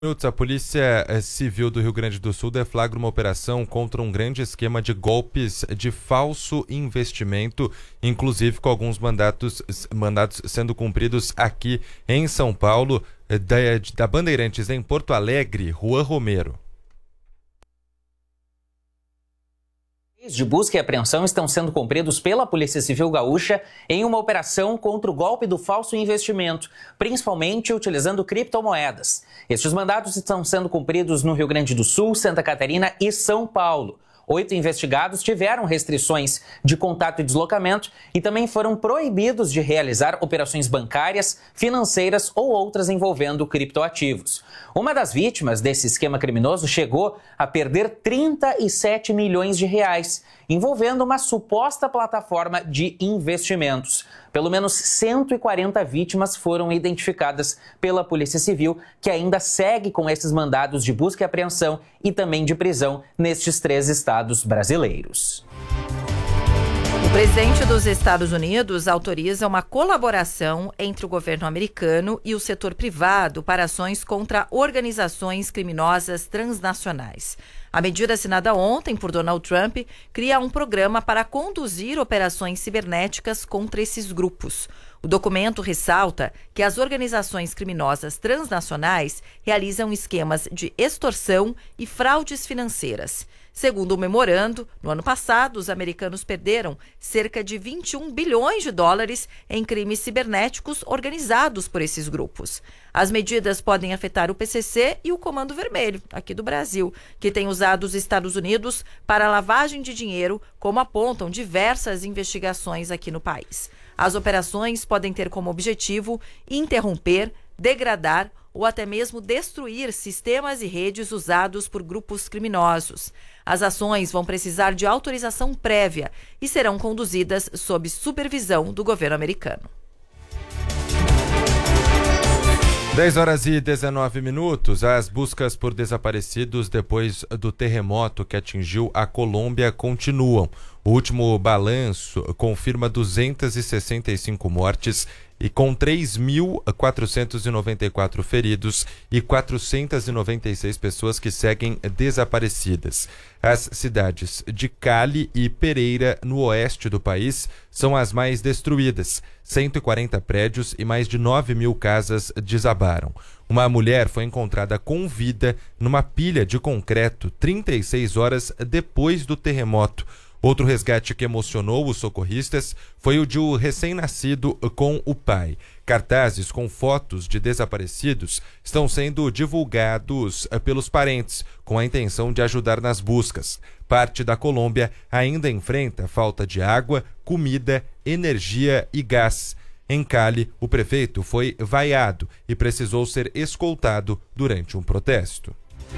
A Polícia Civil do Rio Grande do Sul deflagra uma operação contra um grande esquema de golpes de falso investimento, inclusive com alguns mandatos sendo cumpridos aqui em São Paulo, da Bandeirantes em Porto Alegre, Juan Romero. De busca e apreensão estão sendo cumpridos pela Polícia Civil Gaúcha em uma operação contra o golpe do falso investimento, principalmente utilizando criptomoedas. Estes mandados estão sendo cumpridos no Rio Grande do Sul, Santa Catarina e São Paulo. 8 investigados tiveram restrições de contato e deslocamento e também foram proibidos de realizar operações bancárias, financeiras ou outras envolvendo criptoativos. Uma das vítimas desse esquema criminoso chegou a perder 37 milhões de reais, envolvendo uma suposta plataforma de investimentos. Pelo menos 140 vítimas foram identificadas pela Polícia Civil, que ainda segue com esses mandados de busca e apreensão e também de prisão nestes 3 estados brasileiros. O presidente dos Estados Unidos autoriza uma colaboração entre o governo americano e o setor privado para ações contra organizações criminosas transnacionais. A medida assinada ontem por Donald Trump cria um programa para conduzir operações cibernéticas contra esses grupos. O documento ressalta que as organizações criminosas transnacionais realizam esquemas de extorsão e fraudes financeiras. Segundo o memorando, no ano passado, os americanos perderam cerca de 21 bilhões de dólares em crimes cibernéticos organizados por esses grupos. As medidas podem afetar o PCC e o Comando Vermelho, aqui do Brasil, que tem usado os Estados Unidos para lavagem de dinheiro, como apontam diversas investigações aqui no país. As operações podem ter como objetivo interromper, degradar ou até mesmo destruir sistemas e redes usados por grupos criminosos. As ações vão precisar de autorização prévia e serão conduzidas sob supervisão do governo americano. 10h19. As buscas por desaparecidos depois do terremoto que atingiu a Colômbia continuam. O último balanço confirma 265 mortes e com 3.494 feridos e 496 pessoas que seguem desaparecidas. As cidades de Cali e Pereira, no oeste do país, são as mais destruídas. 140 prédios e mais de 9.000 casas desabaram. Uma mulher foi encontrada com vida numa pilha de concreto 36 horas depois do terremoto. Outro resgate que emocionou os socorristas foi o de um recém-nascido com o pai. Cartazes com fotos de desaparecidos estão sendo divulgados pelos parentes, com a intenção de ajudar nas buscas. Parte da Colômbia ainda enfrenta falta de água, comida, energia e gás. Em Cali, o prefeito foi vaiado e precisou ser escoltado durante um protesto.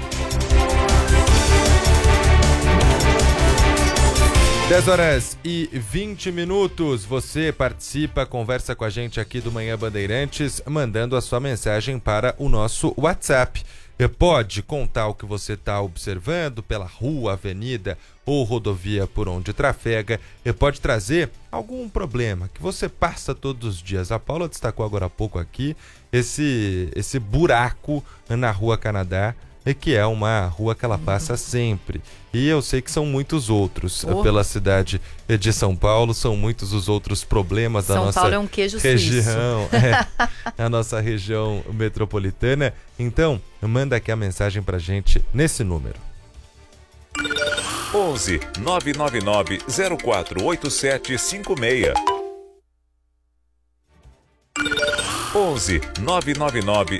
10h20. Você participa, conversa com a gente aqui do Manhã Bandeirantes, mandando a sua mensagem para o nosso WhatsApp. Pode contar o que você está observando pela rua, avenida ou rodovia por onde trafega. Pode trazer algum problema que você passa todos os dias. A Paula destacou agora há pouco aqui esse buraco na Rua Canadá, que é uma rua que ela passa sempre. E eu sei que são muitos outros pela cidade de São Paulo, são muitos os outros problemas da nossa São Paulo é um queijo região, a nossa região metropolitana. Então, manda aqui a mensagem pra gente nesse número. 11 999 048756. 11 999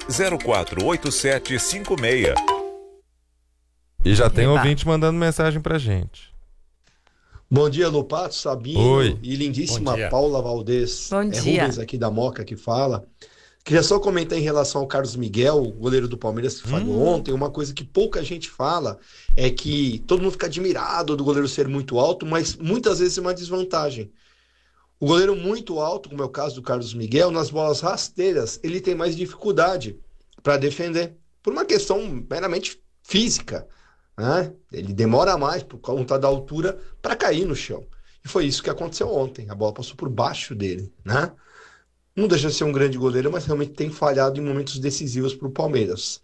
048756. E já tem ouvinte mandando mensagem pra gente. Bom dia, Lupato, Sabino. Oi. E lindíssima Paula Valdez. Bom dia. Rubens aqui da Moca que fala. Queria só comentar em relação ao Carlos Miguel, o goleiro do Palmeiras que falhou ontem. Uma coisa que pouca gente fala é que todo mundo fica admirado do goleiro ser muito alto, mas muitas vezes é uma desvantagem. O goleiro muito alto, como é o caso do Carlos Miguel, nas bolas rasteiras, ele tem mais dificuldade para defender, por uma questão meramente física, né? Ele demora mais por conta da altura para cair no chão. E foi isso que aconteceu ontem. A bola passou por baixo dele, né? Não deixa de ser um grande goleiro, mas realmente tem falhado em momentos decisivos para o Palmeiras.